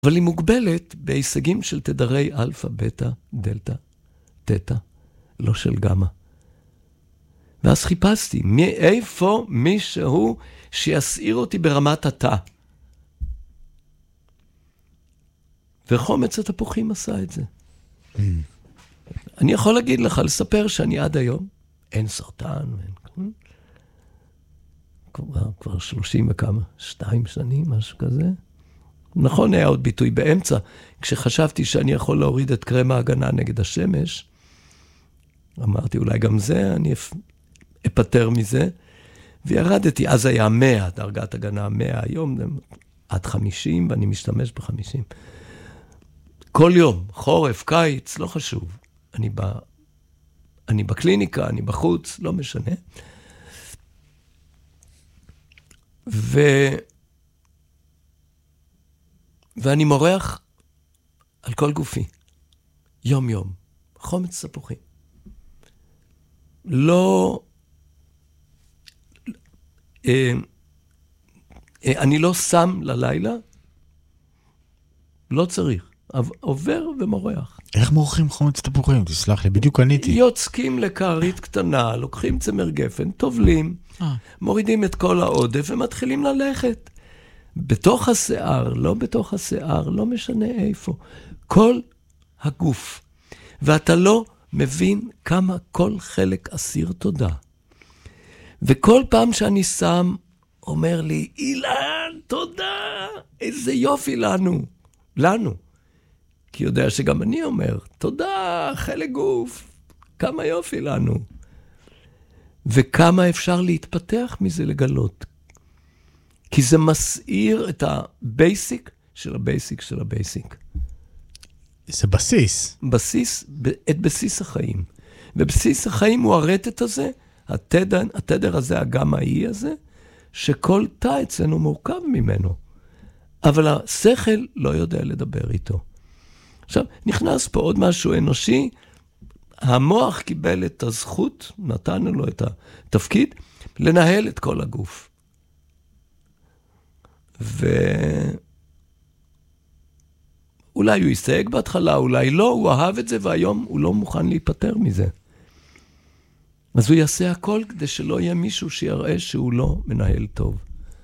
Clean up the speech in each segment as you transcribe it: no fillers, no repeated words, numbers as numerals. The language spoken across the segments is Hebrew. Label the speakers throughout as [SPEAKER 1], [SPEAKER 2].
[SPEAKER 1] אבל היא מוגבלת בהישגים של תדרי אלפא, בטא, דלתא, תטא, לא של גמא. ואז חיפשתי, מאיפה מישהו שיסעיר אותי ברמת התא. וחומץ התפוחים עשה את זה. אני יכול להגיד לך, לספר שאני עד היום, אין סרטן, כבר 30 וכמה, 2 שנים, משהו כזה. נכון, היה עוד ביטוי באמצע, כשחשבתי שאני יכול להוריד את קרם ההגנה נגד השמש, אמרתי, אולי גם זה, אני אפטר מזה, וירדתי, אז היה 100, דרגת הגנה 100, היום עד 50, ואני משתמש ב-50. כל יום, חורף, קיץ, לא חשוב. אני בקליניקה, אני בחוץ, לא משנה. ואני מורח על כל גופי. יום יום. חומץ תפוחים. אני לא שם ללילה, לא צריך. עובר ומורח.
[SPEAKER 2] איך מורחים חומץ תפוחים? תסלח לי, בדיוק עניתי.
[SPEAKER 1] יוצקים לקערית קטנה, לוקחים צמר גפן, טובלים, מורידים את כל העודף ומתחילים ללכת. בתוך השיער, לא בתוך השיער, לא משנה איפה. כל הגוף. ואתה לא מבין כמה כל חלק אסיר תודה. וכל פעם שאני שם, אומר לי, אילן, תודה, איזה יופי לנו. לנו. כי יודע שגם אני אומר, תודה, חלק גוף, כמה יופי לנו. וכמה אפשר להתפתח מזה לגלות. כי זה מסעיר את הבייסיק של הבייסיק של הבייסיק.
[SPEAKER 2] זה בסיס.
[SPEAKER 1] את בסיס החיים. ובסיס החיים הוא הרטט הזה, התדר הזה, הגמאי הזה, שכל תא אצלנו מורכב ממנו. אבל השכל לא יודע לדבר איתו. עכשיו, נכנס פה עוד משהו אנושי, המוח קיבל את הזכות, נתנו לו את התפקיד, לנהל את כל הגוף. אולי הוא יסתייג בהתחלה, אולי לא, הוא אהב את זה, והיום הוא לא מוכן להיפטר מזה. אז הוא יעשה הכל כדי שלא יהיה מישהו שיראה שהוא לא מנהל טוב.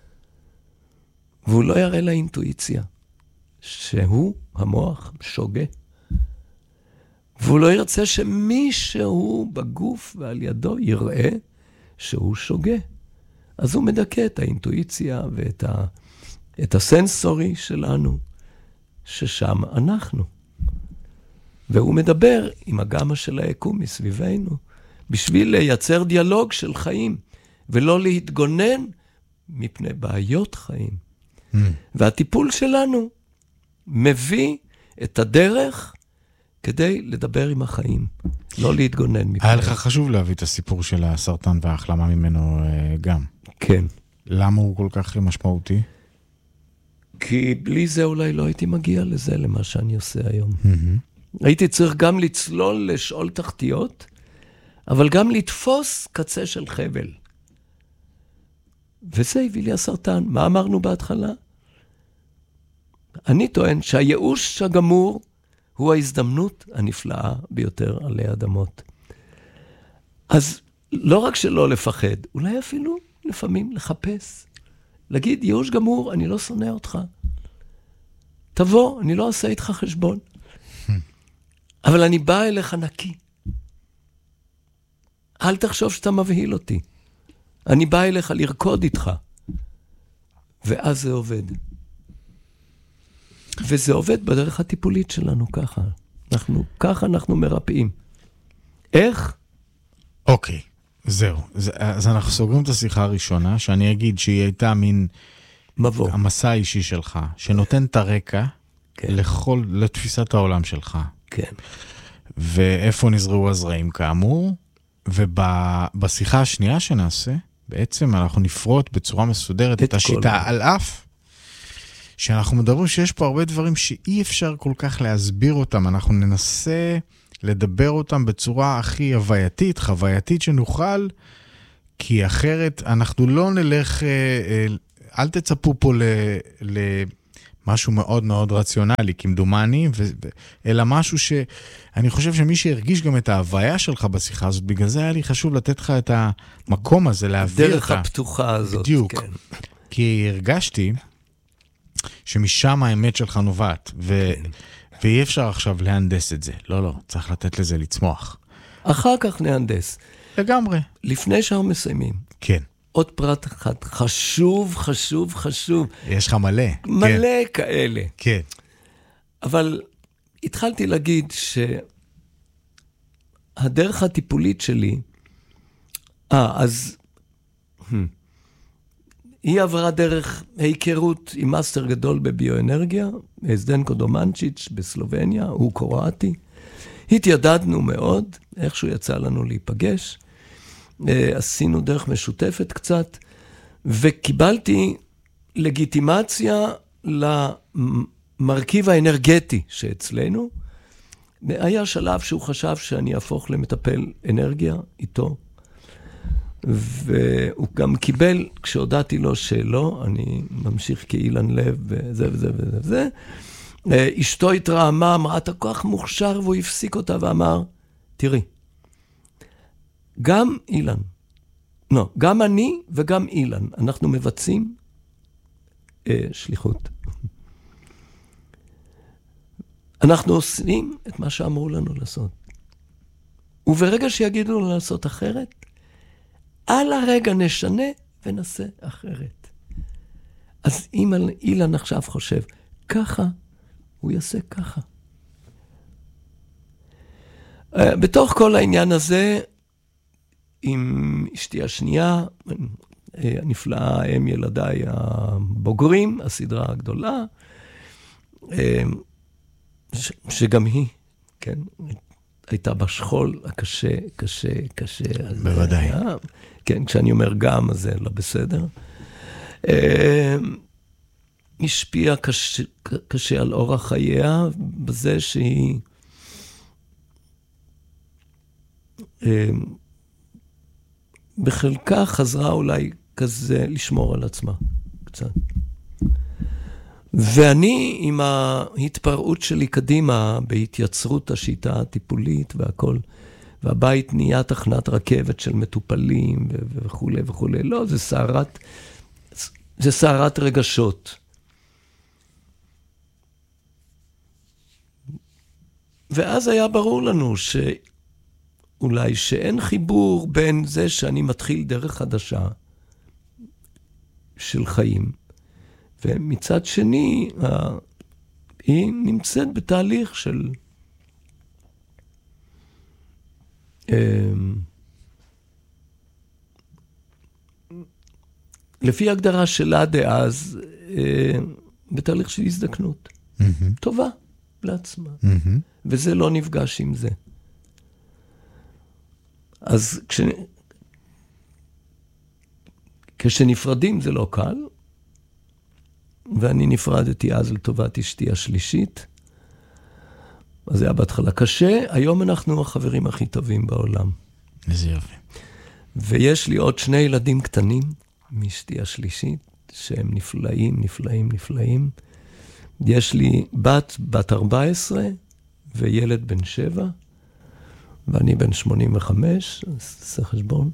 [SPEAKER 1] והוא לא יראה לאינטואיציה, שהוא, המוח, שוגה. והוא לא ירצה שמישהו בגוף ועל ידו יראה שהוא שוגה. אז הוא מדכא את האינטואיציה ואת הסנסורי שלנו, ששם אנחנו. והוא מדבר עם הגמה של היקום מסביבנו, בשביל לייצר דיאלוג של חיים, ולא להתגונן מפני בעיות חיים. והטיפול שלנו מביא את הדרך כדי לדבר עם החיים, לא להתגונן מפני.
[SPEAKER 2] היה לך חשוב להביא את הסיפור של הסרטן וההחלמה ממנו גם.
[SPEAKER 1] כן.
[SPEAKER 2] למה הוא כל כך משמעותי?
[SPEAKER 1] כי בלי זה אולי לא הייתי מגיע לזה, למה שאני עושה היום. הייתי צריך גם לצלול, לשאול תחתיות, אבל גם לתפוס קצה של חבל. וזה הביא לי הסרטן. מה אמרנו בהתחלה? אני טוען שהייאוש הגמור הוא ההזדמנות הנפלאה ביותר עלי אדמות. אז לא רק שלא לפחד, אולי אפילו לפעמים לחפש. להגיד, ייאוש גמור, אני לא שונא אותך. תבוא, אני לא אעשה איתך חשבון. אבל אני בא אליך נקי. אל תחשוב שאתה מבהיל אותי. אני בא אליך לרקוד איתך. ואז זה עובד. וזה עובד בדרך הטיפולית שלנו ככה. ככה אנחנו מרפאים. איך?
[SPEAKER 2] אוקיי, זהו. אז אנחנו סוגרים את השיחה הראשונה, שאני אגיד שהיא הייתה מין
[SPEAKER 1] מבוא.
[SPEAKER 2] המסע האישי שלך, שנותן את הרקע לתפיסת העולם שלך.
[SPEAKER 1] כן.
[SPEAKER 2] ואיפה נזרעו הזרעים כאמור, ובשיחה השנייה שנעשה, בעצם אנחנו נפרוט בצורה מסודרת את השיטה, על אף שאנחנו מדברים שיש פה הרבה דברים שאי אפשר כל כך להסביר אותם, אנחנו ננסה לדבר אותם בצורה הכי חווייתית שנוכל, כי אחרת אנחנו לא נלך, אל תצפו פה משהו מאוד מאוד רציונלי, כמדומני, אלא משהו שאני חושב שמי שהרגיש גם את ההוויה שלך בשיחה הזאת, בגלל זה היה לי חשוב לתת לך את המקום הזה, להעביר
[SPEAKER 1] דרך הפתוחה הזאת.
[SPEAKER 2] בדיוק.
[SPEAKER 1] כן.
[SPEAKER 2] כי הרגשתי שמשם האמת שלך נובעת, ואי אפשר עכשיו להנדס את זה. לא, צריך לתת לזה לצמוח.
[SPEAKER 1] אחר כך נהנדס.
[SPEAKER 2] לגמרי.
[SPEAKER 1] לפני שאנחנו מסיימים.
[SPEAKER 2] כן.
[SPEAKER 1] עוד פרט אחד, חשוב.
[SPEAKER 2] יש לך מלא.
[SPEAKER 1] מלא כן. כאלה.
[SPEAKER 2] כן.
[SPEAKER 1] אבל התחלתי להגיד שהדרך הטיפולית שלי, היא עברה דרך היכרות עם מאסטר גדול בביואנרגיה, זדנקו דומנצ'יץ' בסלובניה, הוא קרואטי. התיידדנו מאוד, איכשהו יצא לנו להיפגש. עשינו דרך משותפת קצת, וקיבלתי לגיטימציה למרכיב האנרגטי שאצלנו. היה שלב שהוא חשב שאני אהפוך למטפל אנרגיה איתו, והוא גם קיבל, כשהודעתי לו שלא, אני ממשיך כאילן לב וזה וזה וזה. אשתו התרעמה, אמרה, אתה כל כך מוכשר, והוא הפסיק אותה ואמר, תראי, גם אני וגם אילן, אנחנו מבצעים שליחות. אנחנו עושים את מה שאמרו לנו לעשות. וברגע שיגידו לנו לעשות אחרת, על הרגע נשנה ונעשה אחרת. אז אם אילן עכשיו חושב ככה, הוא יעשה ככה. בתוך כל העניין הזה, עם אשתי השנייה, הנפלאה, הם ילדיי הבוגרים, הסדרה הגדולה, שגם היא, כן, הייתה בשכול הקשה, קשה.
[SPEAKER 2] בוודאי.
[SPEAKER 1] כן, כשאני אומר גם, אז זה לא בסדר. השפיעה קשה על אורח חייה, בזה שהיא בחלקה חזרה אולי כזה לשמור על עצמה קצת. ואני עם ההתפרעות שלי קדימה, בהתייצרות השיטה הטיפולית והכל, והבית נהיה תחנת רכבת של מטופלים וכו' וכו'. לא, זה סערת רגשות. ואז היה ברור לנו אולי שאין חיבור בין זה שאני מתחיל דרך חדשה של חיים, ומצד שני, היא נמצאת בתהליך של לפי הגדרה שלה דאז, בתהליך של הזדקנות. טובה לעצמה. וזה לא נפגש עם זה. אז כשנפרדים זה לא קל, ואני נפרדתי אז לטובת אשתי השלישית, אז זה היה בהתחלה קשה, היום אנחנו החברים הכי טובים בעולם.
[SPEAKER 2] איזה יופי.
[SPEAKER 1] ויש לי עוד 2 ילדים קטנים, מאשתי השלישית, שהם נפלאים. יש לי בת 14, וילד בן 7, ואני בן 85, אז זה חשבון.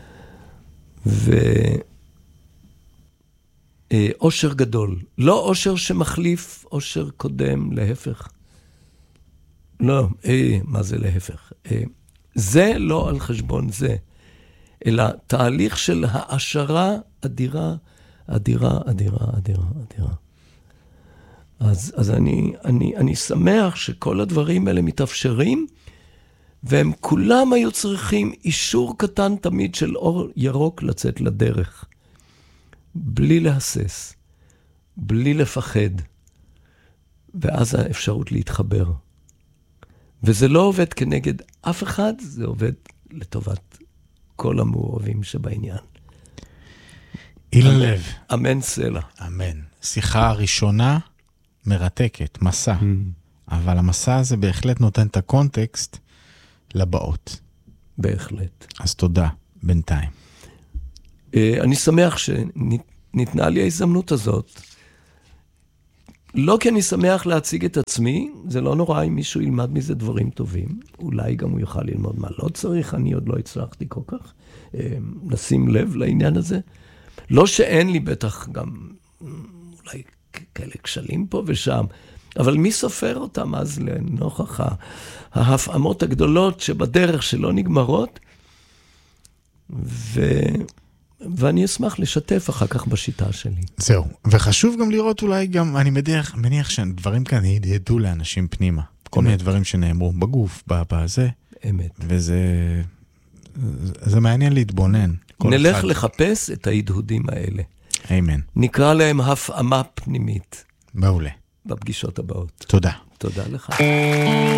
[SPEAKER 1] אושר גדול. לא אושר שמחליף אושר קודם, להפך. לא, מה זה להפך? זה לא על חשבון זה, אלא תהליך של העשרה אדירה. אז אני שמח שכל הדברים האלה מתאפשרים, והם כולם היו צריכים אישור קטן תמיד של אור ירוק לצאת לדרך. בלי להסס, בלי לפחד, ואז האפשרות להתחבר. וזה לא עובד כנגד אף אחד, זה עובד לטובת כל המעורבים שבעניין.
[SPEAKER 2] אילן לב.
[SPEAKER 1] אמן סלע.
[SPEAKER 2] אמן. שיחה ראשונה מרתקת, מסע. אבל המסע הזה בהחלט נותן את הקונטקסט לבאות.
[SPEAKER 1] בהחלט.
[SPEAKER 2] אז תודה, בינתיים.
[SPEAKER 1] אני שמח שניתנה לי ההזדמנות הזאת, לא כי אני שמח להציג את עצמי, זה לא נורא אם מישהו ילמד מזה דברים טובים, אולי גם הוא יוכל ללמוד מה לא צריך, אני עוד לא הצלחתי כל כך לשים לב לעניין הזה. לא שאין לי בטח גם אולי כאלה כשלים פה ושם, אבל מי סופר אותם אז לנוכח ההפעמות הגדולות שבדרך שלא נגמרות, ואני אשמח לשתף אחר כך בשיטה שלי.
[SPEAKER 2] זהו, וחשוב גם לראות אולי גם, אני מניח שדברים כאן ידעו לאנשים פנימה. כל מיני דברים שנאמרו בגוף, בזה.
[SPEAKER 1] אמת.
[SPEAKER 2] וזה מעניין להתבונן.
[SPEAKER 1] נלך לחפש את ההדהודים האלה.
[SPEAKER 2] אמן.
[SPEAKER 1] נקרא להם הפעמה פנימית.
[SPEAKER 2] מעולה.
[SPEAKER 1] בפגישות הבאות.
[SPEAKER 2] תודה.
[SPEAKER 1] תודה לך.